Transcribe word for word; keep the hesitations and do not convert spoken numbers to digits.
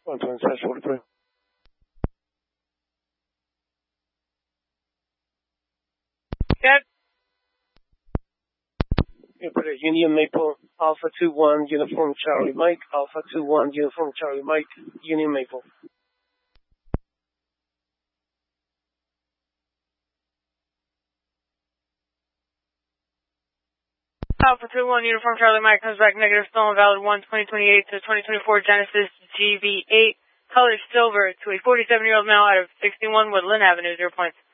one twenty-six forty-three. Yep. Airport Union Maple, Alpha two one, Uniform Charlie Mike, Alpha two one, Uniform Charlie Mike, Union Maple. Alpha two one, Uniform Charlie Mike comes back negative, stolen valid one twenty twenty-eight to twenty twenty-four Genesis G V eight, color silver, to a forty-seven-year-old male out of sixty-one Woodland Avenue, zero points.